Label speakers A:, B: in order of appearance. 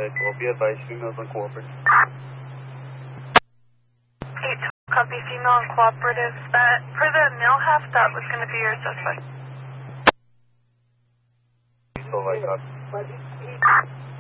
A: Will be advised, females uncooperative.
B: 8, copy, female uncooperative. For the male half, that was going to be your suspect.
A: So, like,